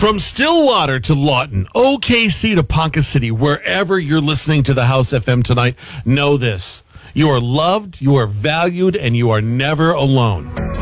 From Stillwater to Lawton, OKC to Ponca City, wherever you're listening to the House FM tonight, know this. You are loved, you are valued, and you are never alone.